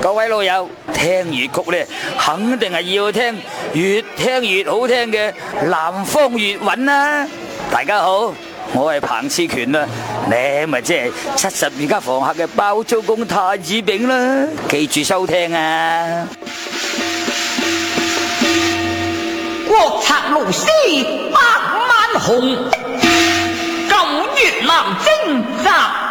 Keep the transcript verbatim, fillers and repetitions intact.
各位老友，聽粵曲咧，肯定係要聽越聽越好聽嘅南方粵韻啦。大家好，我係彭熾權啦，你咪即係七十二家房客嘅包租公太子炳啦，記住收聽啊！ 國策勞師百萬雄，九月南征集